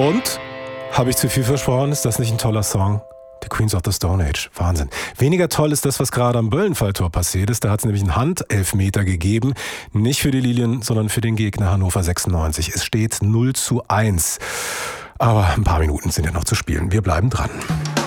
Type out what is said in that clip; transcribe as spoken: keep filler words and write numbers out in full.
Und, habe ich zu viel versprochen, ist das nicht ein toller Song? Die Queens of the Stone Age. Wahnsinn. Weniger toll ist das, was gerade am Böllenfalltor passiert ist. Da hat es nämlich einen Handelfmeter gegeben. Nicht für die Lilien, sondern für den Gegner Hannover sechsundneunzig. Es steht null zu eins. Aber ein paar Minuten sind ja noch zu spielen. Wir bleiben dran.